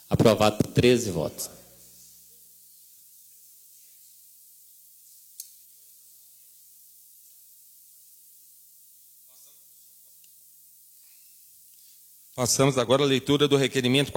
Aprovado por 13 votos. Passamos agora à leitura do requerimento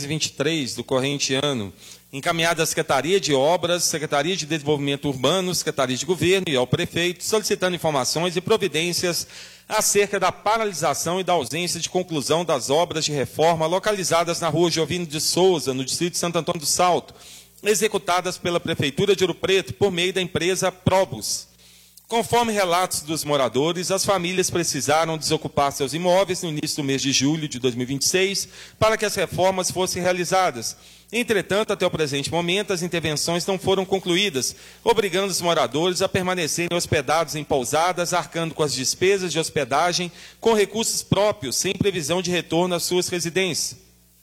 423 do corrente ano, encaminhado à Secretaria de Obras, Secretaria de Desenvolvimento Urbano, Secretaria de Governo e ao prefeito, solicitando informações e providências acerca da paralisação e da ausência de conclusão das obras de reforma localizadas na rua Jovino de Souza, no distrito de Santo Antônio do Salto, executadas pela Prefeitura de Ouro Preto por meio da empresa Probus. Conforme relatos dos moradores, as famílias precisaram desocupar seus imóveis no início do mês de julho de 2026 para que as reformas fossem realizadas. Entretanto, até o presente momento, as intervenções não foram concluídas, obrigando os moradores a permanecerem hospedados em pousadas, arcando com as despesas de hospedagem com recursos próprios, sem previsão de retorno às suas residências.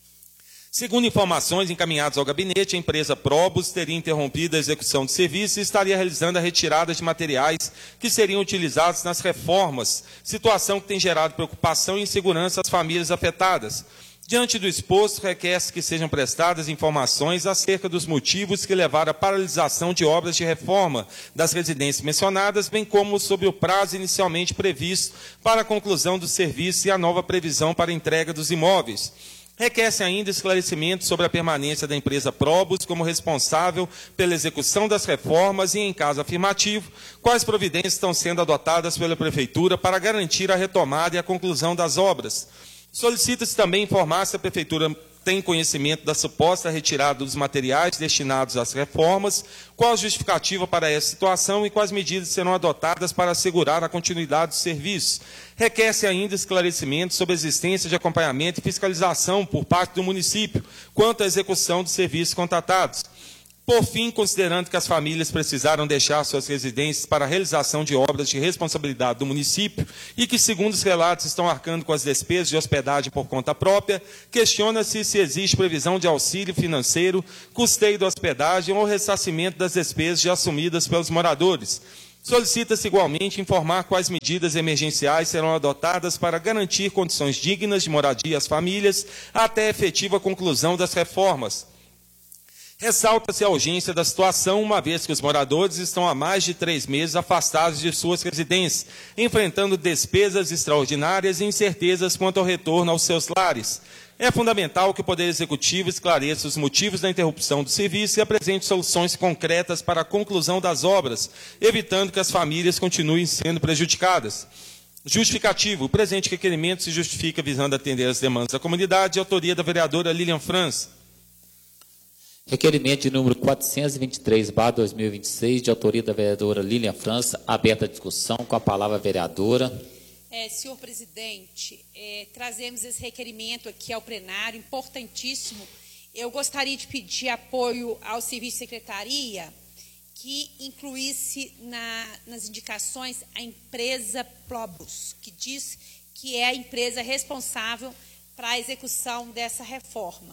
Segundo informações encaminhadas ao gabinete, a empresa Probus teria interrompido a execução de serviço e estaria realizando a retirada de materiais que seriam utilizados nas reformas, situação que tem gerado preocupação e insegurança às famílias afetadas. Diante do exposto, requer-se que sejam prestadas informações acerca dos motivos que levaram à paralisação de obras de reforma das residências mencionadas, bem como sobre o prazo inicialmente previsto para a conclusão do serviço e a nova previsão para a entrega dos imóveis. Requer-se ainda esclarecimento sobre a permanência da empresa Probus como responsável pela execução das reformas e, em caso afirmativo, quais providências estão sendo adotadas pela Prefeitura para garantir a retomada e a conclusão das obras. Solicita-se também informar se a Prefeitura tem conhecimento da suposta retirada dos materiais destinados às reformas, qual a justificativa para essa situação e quais medidas serão adotadas para assegurar a continuidade do serviço. Requer-se ainda esclarecimento sobre a existência de acompanhamento e fiscalização por parte do município quanto à execução dos serviços contratados. Por fim, considerando que as famílias precisaram deixar suas residências para a realização de obras de responsabilidade do município e que, segundo os relatos, estão arcando com as despesas de hospedagem por conta própria, questiona-se se existe previsão de auxílio financeiro, custeio da hospedagem ou ressarcimento das despesas já assumidas pelos moradores. Solicita-se igualmente informar quais medidas emergenciais serão adotadas para garantir condições dignas de moradia às famílias até a efetiva conclusão das reformas. Ressalta-se a urgência da situação, uma vez que os moradores estão há mais de 3 meses afastados de suas residências, enfrentando despesas extraordinárias e incertezas quanto ao retorno aos seus lares. É fundamental que o Poder Executivo esclareça os motivos da interrupção do serviço e apresente soluções concretas para a conclusão das obras, evitando que as famílias continuem sendo prejudicadas. Justificativo. O presente requerimento se justifica visando atender às demandas da comunidade, de autoria da vereadora Lilian França. Requerimento de número 423/2026, de autoria da vereadora Lilian França. Aberta a discussão. Com a palavra a vereadora. Senhor presidente, trazemos esse requerimento aqui ao plenário, importantíssimo. Eu gostaria de pedir apoio ao serviço de secretaria que incluísse nas indicações a empresa Probus, que diz que é a empresa responsável para a execução dessa reforma.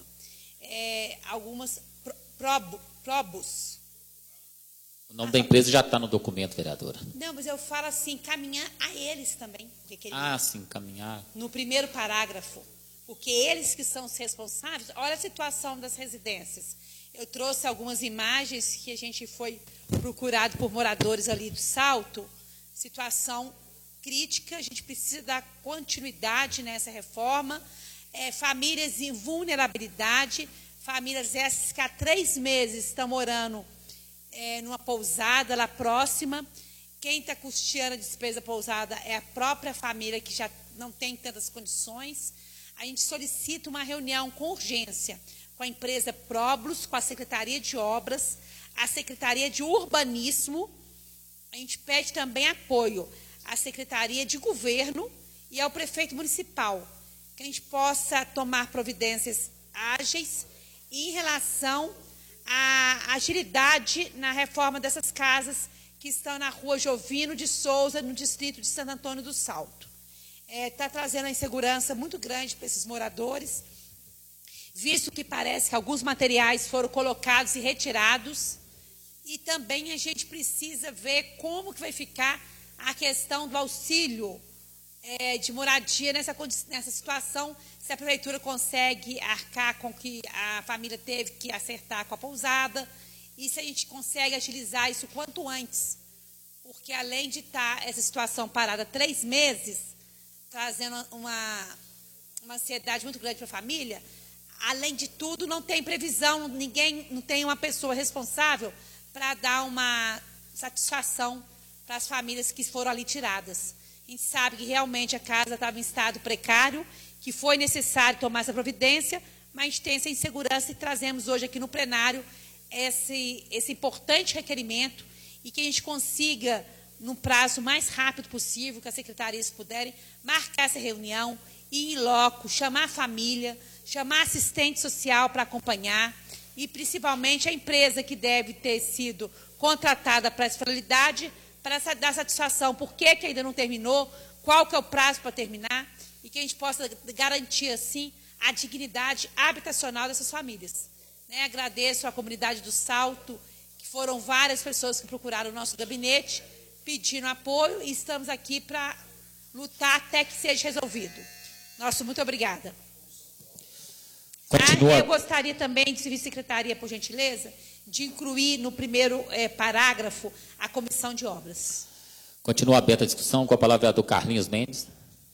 Probus. O nome da empresa já está no documento, vereadora. Não, mas eu falo assim, encaminhar a eles também. Sim, encaminhar. No primeiro parágrafo, porque eles que são os responsáveis. Olha a situação das residências. Eu trouxe algumas imagens que a gente foi procurado por moradores ali do Salto. Situação crítica, a gente precisa dar continuidade nessa reforma. Famílias em vulnerabilidade, famílias essas que há 3 meses estão morando numa pousada lá próxima. Quem está custeando a despesa pousada é a própria família, que já não tem tantas condições. A gente solicita uma reunião com urgência com a empresa Probus, com a Secretaria de Obras, a Secretaria de Urbanismo. A gente pede também apoio à Secretaria de Governo e ao prefeito municipal, que a gente possa tomar providências ágeis em relação à agilidade na reforma dessas casas que estão na rua Jovino de Souza, no distrito de Santo Antônio do Salto. Está trazendo uma insegurança muito grande para esses moradores, visto que parece que alguns materiais foram colocados e retirados, e também a gente precisa ver como que vai ficar a questão do auxílio de moradia nessa situação, se a prefeitura consegue arcar com o que a família teve que acertar com a pousada e se a gente consegue agilizar isso quanto antes, porque além de estar essa situação parada 3 meses, trazendo uma ansiedade muito grande para a família, além de tudo, não tem previsão, não tem uma pessoa responsável para dar uma satisfação para as famílias que foram ali tiradas. A gente sabe que realmente a casa estava em estado precário, que foi necessário tomar essa providência, mas a gente tem essa insegurança e trazemos hoje aqui no plenário esse importante requerimento e que a gente consiga, no prazo mais rápido possível, que as secretarias puderem, marcar essa reunião, ir em loco, chamar a família, chamar assistente social para acompanhar e, principalmente, a empresa que deve ter sido contratada para essa finalidade, para dar satisfação por que ainda não terminou, qual que é o prazo para terminar, e que a gente possa garantir, assim, a dignidade habitacional dessas famílias. Agradeço à comunidade do Salto, que foram várias pessoas que procuraram o nosso gabinete, pedindo apoio, e estamos aqui para lutar até que seja resolvido. Nosso muito obrigada. Eu gostaria também, de vice-secretaria, por gentileza, de incluir no primeiro parágrafo a comissão de obras. Continua aberta a discussão, com a palavra do Carlinhos Mendes.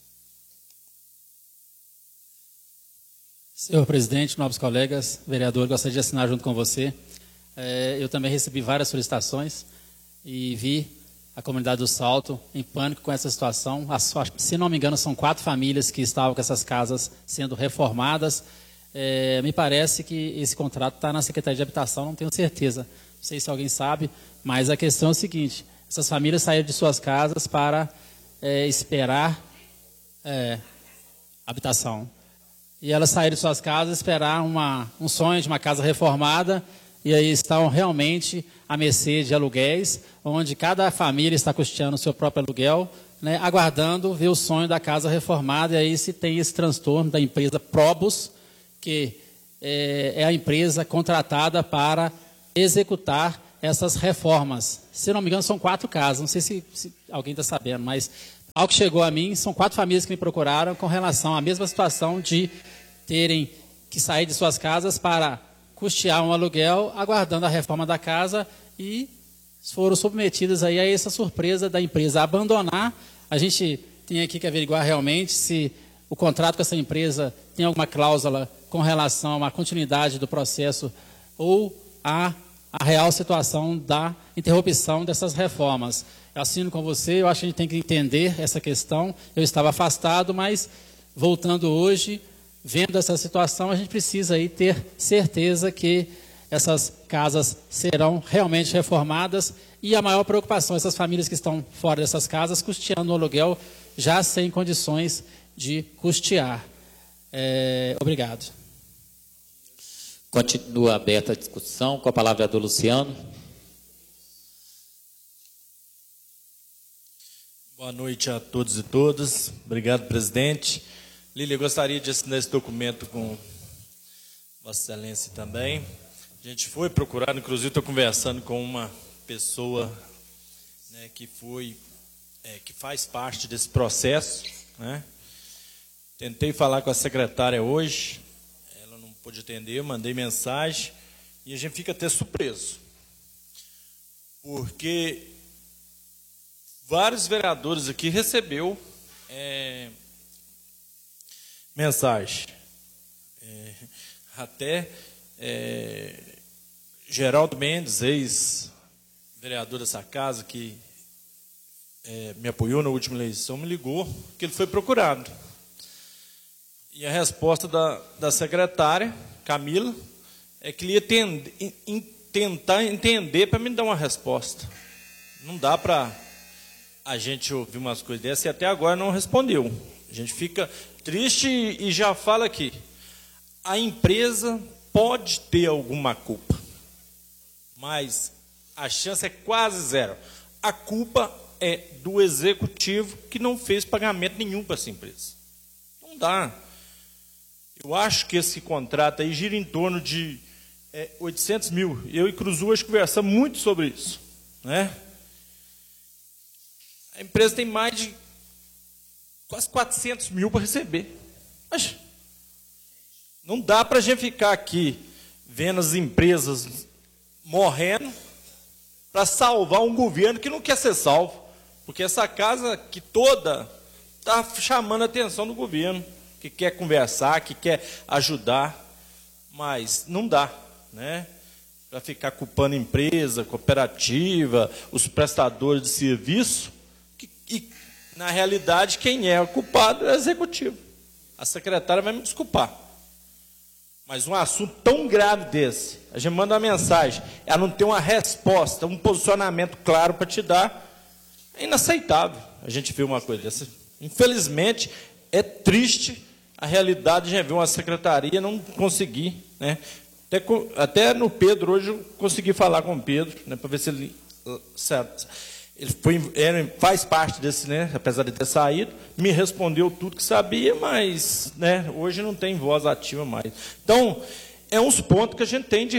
Senhor presidente, nobres colegas, vereador, gostaria de assinar junto com você. Eu também recebi várias solicitações e vi a comunidade do Salto em pânico com essa situação. Se não me engano, são 4 famílias que estavam com essas casas sendo reformadas. Me parece que esse contrato está na Secretaria de Habitação, não tenho certeza. Não sei se alguém sabe, mas a questão é o seguinte: essas famílias saíram de suas casas para esperar habitação. E elas saíram de suas casas esperar um sonho de uma casa reformada, e aí estão realmente à mercê de aluguéis, onde cada família está custeando o seu próprio aluguel, aguardando ver o sonho da casa reformada, e aí se tem esse transtorno da empresa Probus, que é a empresa contratada para executar essas reformas. Se não me engano, são 4 casas, não sei se alguém está sabendo, mas ao que chegou a mim, são 4 famílias que me procuraram com relação à mesma situação de terem que sair de suas casas para custear um aluguel, aguardando a reforma da casa, e foram submetidas aí a essa surpresa da empresa abandonar. A gente tem aqui que averiguar realmente se o contrato com essa empresa tem alguma cláusula com relação à continuidade do processo ou a real situação da interrupção dessas reformas. Eu assino com você, eu acho que a gente tem que entender essa questão. Eu estava afastado, mas voltando hoje, vendo essa situação, a gente precisa aí ter certeza que essas casas serão realmente reformadas, e a maior preocupação, essas famílias que estão fora dessas casas, custeando o aluguel, já sem condições de custear. Obrigado. Continua aberta a discussão, com a palavra do Luciano. Boa noite a todos e todas. Obrigado, presidente. Lília, eu gostaria de assinar esse documento com Vossa Excelência também. A gente foi procurar, inclusive estou conversando com uma pessoa que faz parte desse processo. Tentei falar com a secretária hoje, ela não pôde atender, eu mandei mensagem, e a gente fica até surpreso. Porque vários vereadores aqui recebeu mensagem. Até Geraldo Mendes, ex-vereador dessa casa, que me apoiou na última eleição, me ligou que ele foi procurado. E a resposta da secretária, Camila, é que ele ia tentar entender para me dar uma resposta. Não dá para a gente ouvir umas coisas dessas, e até agora não respondeu. A gente fica triste e já fala aqui. A empresa pode ter alguma culpa, mas a chance é quase zero. A culpa é do executivo, que não fez pagamento nenhum para essa empresa. Não dá. Eu acho que esse contrato aí gira em torno de 800 mil. Eu e Cruzu acho que conversamos muito sobre isso. A empresa tem mais de quase 400 mil para receber. Mas não dá para a gente ficar aqui vendo as empresas morrendo para salvar um governo que não quer ser salvo. Porque essa casa que toda está chamando a atenção do governo, que quer conversar, que quer ajudar, mas não dá, né? Para ficar culpando empresa, cooperativa, os prestadores de serviço, e na realidade quem é o culpado é o executivo. A secretária vai me desculpar. Mas um assunto tão grave desse, a gente manda uma mensagem, ela não tem uma resposta, um posicionamento claro para te dar, é inaceitável a gente ver uma coisa dessa. Infelizmente, é triste a realidade de ver uma secretaria não conseguir, né? Até no Pedro, hoje eu consegui falar com o Pedro, né, para ver se ele faz parte desse, né, apesar de ter saído, me respondeu tudo que sabia, mas, né, hoje não tem voz ativa mais. Então, é uns pontos que a gente tem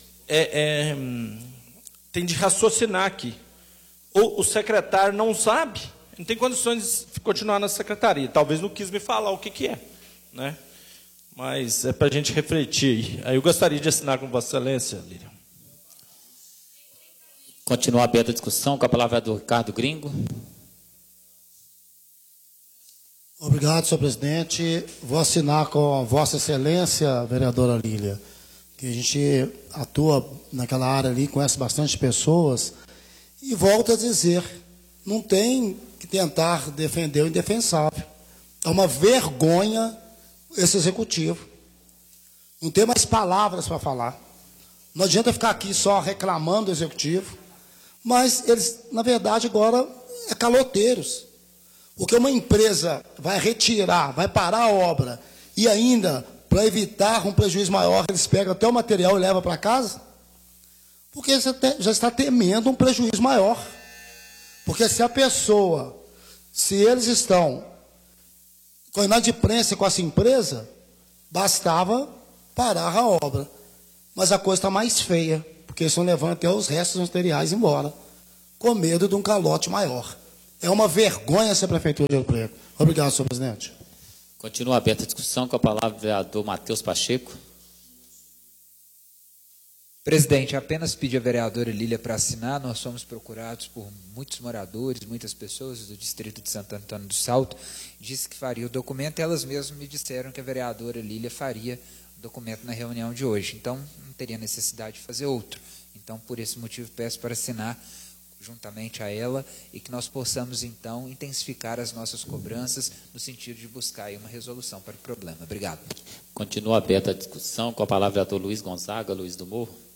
de raciocinar aqui. Ou o secretário não sabe, não tem condições de continuar na secretaria. Talvez não quis me falar o que é, né? Mas é para a gente refletir. Aí eu gostaria de assinar com Vossa Excelência, Lília. Continua aberta a discussão, com a palavra do Ricardo Gringo. Obrigado, senhor presidente. Vou assinar com Vossa Excelência, vereadora Lília, que a gente atua naquela área ali, conhece bastante pessoas, e volto a dizer, não tem que tentar defender o indefensável. É uma vergonha esse executivo. Não tem mais palavras para falar. Não adianta ficar aqui só reclamando do executivo, mas eles, na verdade, agora é caloteiros. Porque uma empresa vai retirar, vai parar a obra, e ainda, para evitar um prejuízo maior, eles pegam até o material e levam para casa? Porque você já está temendo um prejuízo maior. Porque se a pessoa, se eles estão com inadimplência com essa empresa, bastava parar a obra. Mas a coisa está mais feia, porque eles estão levando até os restos materiais embora, com medo de um calote maior. É uma vergonha essa prefeitura de Ouro Preto. Obrigado, senhor presidente. Continua aberta a discussão, com a palavra o vereador Matheus Pacheco. Presidente, apenas pedir à vereadora Lília para assinar. Nós fomos procurados por muitos moradores, muitas pessoas do distrito de Santo Antônio do Salto, disse que faria o documento, e elas mesmas me disseram que a vereadora Lília faria o documento na reunião de hoje. Então, não teria necessidade de fazer outro. Então, por esse motivo, peço para assinar juntamente a ela, e que nós possamos, então, intensificar as nossas cobranças no sentido de buscar aí uma resolução para o problema. Obrigado. Continua aberta a discussão, com a palavra o vereador Luiz Gonzaga, Luiz do Morro.